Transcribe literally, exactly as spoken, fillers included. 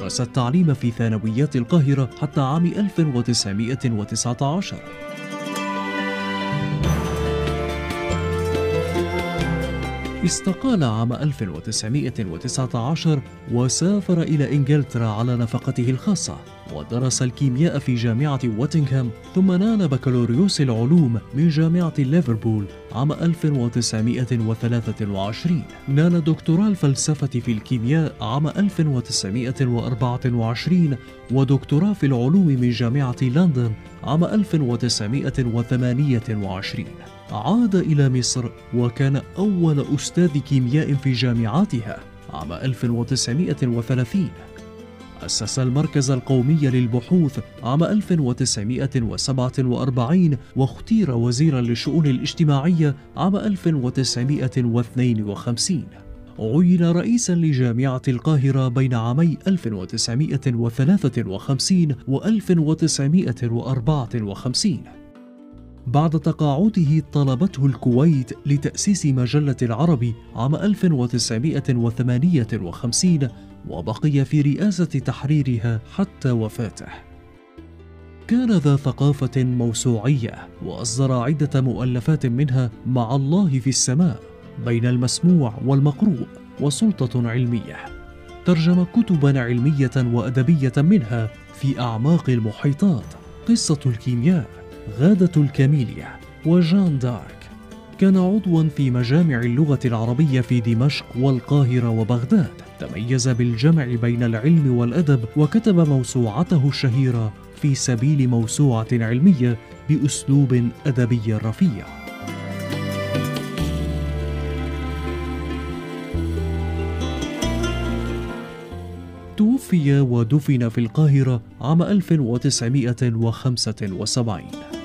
درس التعليم في ثانويات القاهرة حتى عام ألف وتسعمائة وتسعة عشر. استقال عام ألف وتسعمائة وتسعة عشر وسافر إلى إنجلترا على نفقته الخاصة، ودرس الكيمياء في جامعة واتنغهام، ثم نال بكالوريوس العلوم من جامعة ليفربول عام ألف وتسعمائة وثلاثة وعشرين. نال دكتوراه الفلسفة في الكيمياء عام ألف وتسعمائة وأربعة وعشرين، ودكتوراه في العلوم من جامعة لندن عام ألف وتسعمائة وثمانية وعشرين. عاد إلى مصر وكان أول أستاذ كيمياء في جامعاتها عام ألف وتسعمائة وثلاثين. أسس المركز القومي للبحوث عام ألف وتسعمائة وسبعة وأربعين، واختير وزيرا للشؤون الاجتماعية عام ألف وتسعمائة واثنين وخمسين. عين رئيسا لجامعة القاهرة بين عامي ألف وتسعمائة وثلاثة وخمسين و ألف وتسعمائة وأربعة وخمسين. بعد تقاعده طلبته الكويت لتأسيس مجلة العربي عام ألف وتسعمائة وثمانية وخمسين، وبقي في رئاسة تحريرها حتى وفاته. كان ذا ثقافة موسوعية، وأصدر عدة مؤلفات منها مع الله في السماء، بين المسموع والمقروء، وسلطة علمية. ترجم كتبا علمية وأدبية منها في أعماق المحيطات، قصة الكيمياء، غادة الكاميليا، وجان دارك. كان عضوا في مجامع اللغة العربية في دمشق والقاهرة وبغداد. تميز بالجمع بين العلم والأدب، وكتب موسوعته الشهيرة في سبيل موسوعة علمية بأسلوب أدبي رفيع. توفي ودفن في القاهرة عام ألف وتسعمائة وخمسة وسبعين.